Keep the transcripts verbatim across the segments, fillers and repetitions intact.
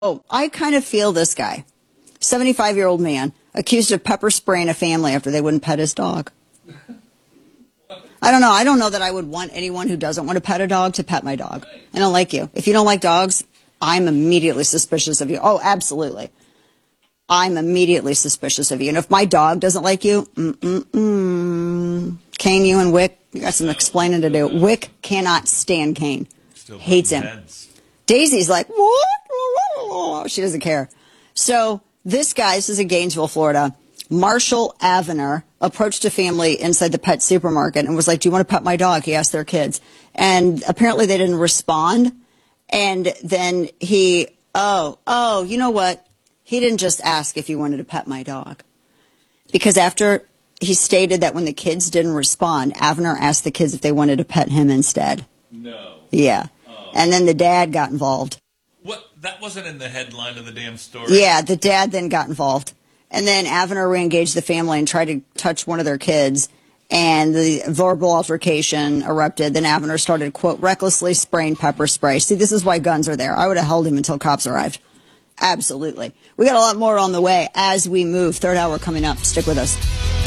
Oh, I kind of feel this guy. seventy-five-year-old man accused of pepper spraying a family after they wouldn't pet his dog. I don't know. I don't know that I would want anyone who doesn't want to pet a dog to pet my dog. I don't like you. If you don't like dogs, I'm immediately suspicious of you. Oh, absolutely. I'm immediately suspicious of you. And if my dog doesn't like you, mm-mm-mm. Kane, you and Wick, you got some explaining to do. Wick cannot stand Kane. Still hates him. Heads. Daisy's like, what? She doesn't care. So this guy, this is in Gainesville, Florida. Marshall Avener approached a family inside the pet supermarket and was like, do you want to pet my dog? He asked their kids. And apparently they didn't respond. And then he, oh, oh, you know what? He didn't just ask if you wanted to pet my dog. Because after he stated that when the kids didn't respond, Avener asked the kids if they wanted to pet him instead. No. Yeah. Oh. And then the dad got involved. What? That wasn't in the headline of the damn story. Yeah, the dad then got involved. And then Avener reengaged the family and tried to touch one of their kids. And the verbal altercation erupted. Then Avener started, quote, recklessly spraying pepper spray. See, this is why guns are there. I would have held him until cops arrived. Absolutely. We got a lot more on the way as we move. Third hour coming up. Stick with us.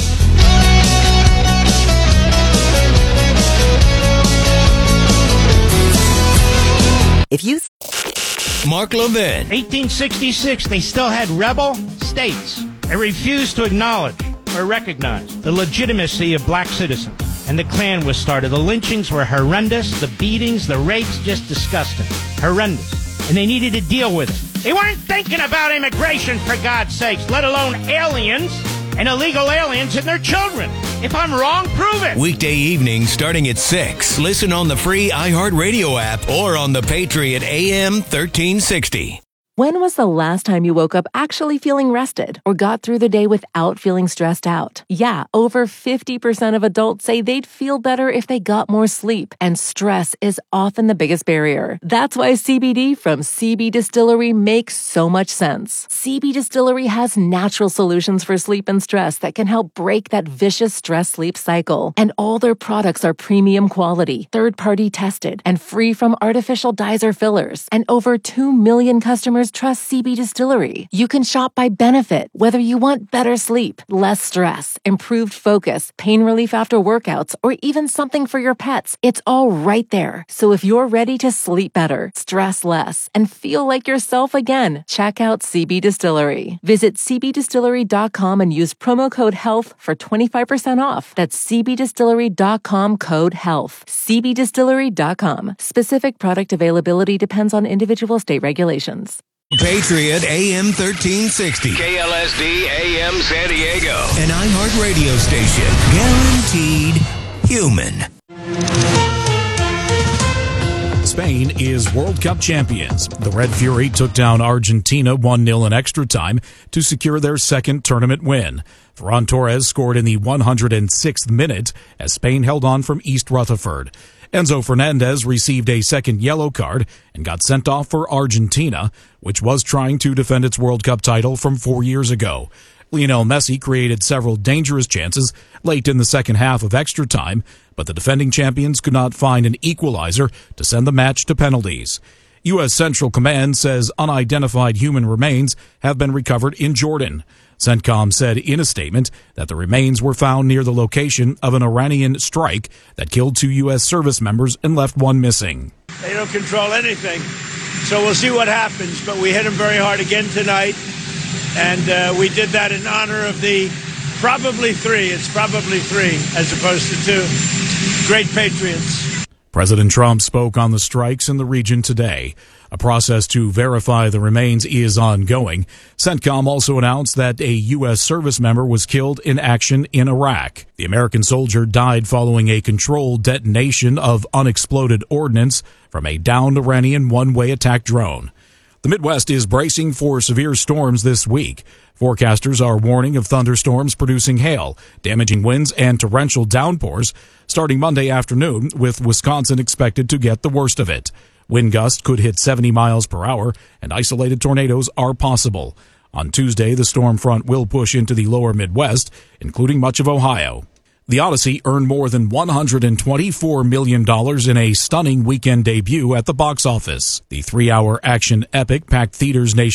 If you... Mark Levin. eighteen sixty-six, they still had rebel states. They refused to acknowledge or recognize the legitimacy of black citizens. And the Klan was started. The lynchings were horrendous. The beatings, the rapes, just disgusting. Horrendous. And they needed to deal with it. They weren't thinking about immigration, for God's sakes, let alone aliens and illegal aliens and their children. If I'm wrong, prove it. Weekday evenings starting at six. Listen on the free iHeartRadio app or on the Patriot A M thirteen sixty. When was the last time you woke up actually feeling rested or got through the day without feeling stressed out? Yeah, over fifty percent of adults say they'd feel better if they got more sleep, and stress is often the biggest barrier. That's why C B D from C B Distillery makes so much sense. C B Distillery has natural solutions for sleep and stress that can help break that vicious stress-sleep cycle. And all their products are premium quality, third-party tested, and free from artificial dyes or fillers. And over two million customers trust C B Distillery. You can shop by benefit, whether you want better sleep, less stress, improved focus, pain relief after workouts, or even something for your pets. It's all right there. So if you're ready to sleep better, stress less, and feel like yourself again, check out C B Distillery. Visit c b distillery dot com and use promo code HEALTH for twenty-five percent off. That's c b distillery dot com code HEALTH. c b distillery dot com. Specific product availability depends on individual state regulations. Patriot A M thirteen sixty. K L S D A M San Diego. An iHeart radio station. Guaranteed human. Spain is World Cup champions. The Red Fury took down Argentina one nil in extra time to secure their second tournament win. Ferran Torres scored in the one hundred sixth minute as Spain held on from East Rutherford. Enzo Fernandez received a second yellow card and got sent off for Argentina, which was trying to defend its World Cup title from four years ago. Lionel Messi created several dangerous chances late in the second half of extra time, but the defending champions could not find an equalizer to send the match to penalties. U S Central Command says unidentified human remains have been recovered in Jordan. CENTCOM said in a statement that the remains were found near the location of an Iranian strike that killed two U S service members and left one missing. They don't control anything, so we'll see what happens. But we hit them very hard again tonight, and uh, we did that in honor of the probably three. It's probably three as opposed to two great patriots. President Trump spoke on the strikes in the region today. A process to verify the remains is ongoing. CENTCOM also announced that a U S service member was killed in action in Iraq. The American soldier died following a controlled detonation of unexploded ordnance from a downed Iranian one-way attack drone. The Midwest is bracing for severe storms this week. Forecasters are warning of thunderstorms producing hail, damaging winds, and torrential downpours starting Monday afternoon, with Wisconsin expected to get the worst of it. Wind gusts could hit seventy miles per hour, and isolated tornadoes are possible. On Tuesday, the storm front will push into the lower Midwest, including much of Ohio. The Odyssey earned more than one hundred twenty-four million dollars in a stunning weekend debut at the box office. The three-hour action epic packed theaters nationwide